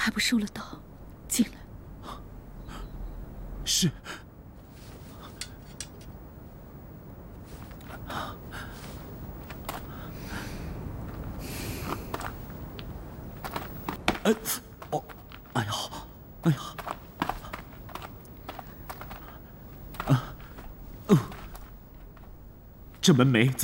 还不收了刀，进来。 是。哦，哎呀，哎呀，这门楣怎